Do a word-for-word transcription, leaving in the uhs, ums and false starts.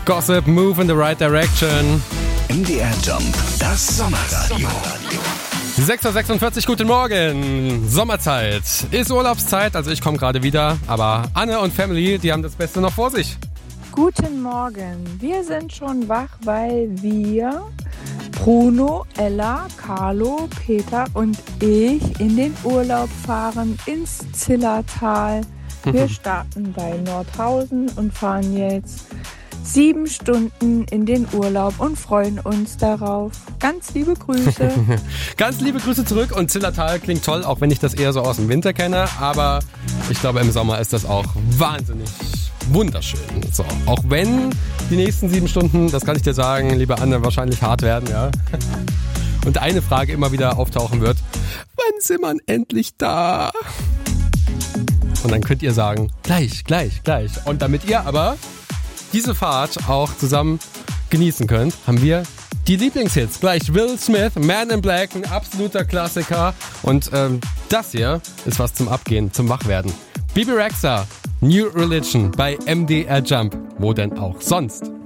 Gossip, Move in the Right Direction. M D R Jump, das Sommerradio. sechs Uhr sechsundvierzig, guten Morgen. Sommerzeit. Ist Urlaubszeit, also ich komme gerade wieder. Aber Anne und Family, die haben das Beste noch vor sich. Guten Morgen. Wir sind schon wach, weil wir, Bruno, Ella, Carlo, Peter und ich in den Urlaub fahren ins Zillertal. Wir starten bei Nordhausen und fahren jetzt sieben Stunden in den Urlaub und freuen uns darauf. Ganz liebe Grüße. Ganz liebe Grüße zurück und Zillertal klingt toll, auch wenn ich das eher so aus dem Winter kenne. Aber ich glaube, im Sommer ist das auch wahnsinnig wunderschön. So, auch wenn die nächsten sieben Stunden, das kann ich dir sagen, liebe Anne, wahrscheinlich hart werden, ja. Und eine Frage immer wieder auftauchen wird: Wann sind wir endlich da? Und dann könnt ihr sagen, gleich, gleich, gleich. Und damit ihr aber diese Fahrt auch zusammen genießen könnt, haben wir die Lieblingshits. Gleich Will Smith, Man in Black, ein absoluter Klassiker. Und ähm, das hier ist was zum Abgehen, zum Wachwerden. Bebe Rexha, New Religion bei M D R Jump. Wo denn auch sonst?